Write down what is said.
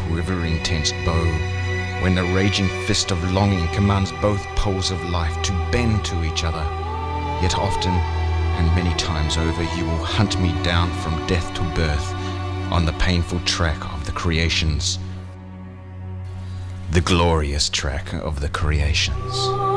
quivering tensed bow, when the raging fist of longing commands both poles of life to bend to each other. Yet often, and many times over, you will hunt me down from death to birth on the painful track of the creations, the glorious track of the creations.